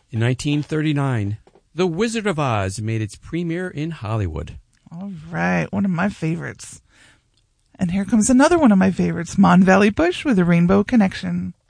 In 1939, The Wizard of Oz made its premiere in Hollywood. All right, one of my favorites. And here comes another one of my favorites, Mon Valley Bush with a Rainbow Connection.